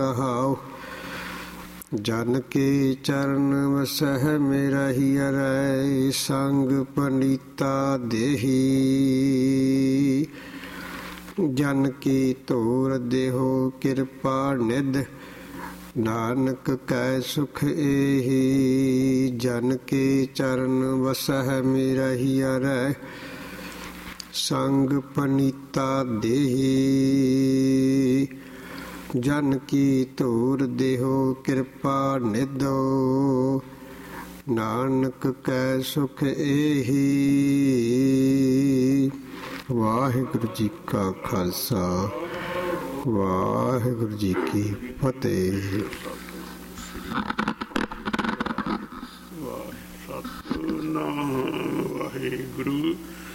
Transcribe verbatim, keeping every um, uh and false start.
ਰਹਾਉ। ਜਨ ਕੇ ਚਰਨ ਵਸਹਿ ਮੇਰਾ ਹੀ ਅਰੈ, ਸੰਗ ਪਨੀਤਾ ਦੇਹੀ। ਜਨ ਕੀ ਧੂਰ ਦੇਹੋ ਕਿਰਪਾ ਨਿਧ, ਨਾਨਕ ਕੈ ਸੁਖ ਏਹੀ। ਜਨ ਕੇ ਚਰਨ ਵਸਹਿ ਮੇਰਾ ਹੀ ਅਰੈ, ਸੰਗ ਪਨੀਤਾ ਦੇਹੀ। ਜਨ ਕੀ ਧੂਰ ਦੇਹੋ ਕਿਰਪਾ ਨਿਧੋ, ਨਾਨਕ ਕੈ ਸੁਖ ਏਹੀ। ਵਾਹਿਗੁਰੂ ਜੀ ਕਾ ਖਾਲਸਾ, ਵਾਹਿਗੁਰੂ ਜੀ ਕੀ ਫਤਿਹ। ਸਤਿਨਾਮ ਵਾਹਿਗੁਰੂ।